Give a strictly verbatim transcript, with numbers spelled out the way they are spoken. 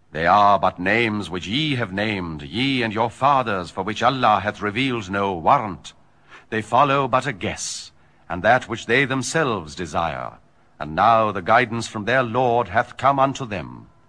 They are but names which ye have named, ye and your fathers, for which Allah hath revealed no warrant. They follow but a guess, and that which they themselves desire. And now the guidance from their Lord hath come unto them.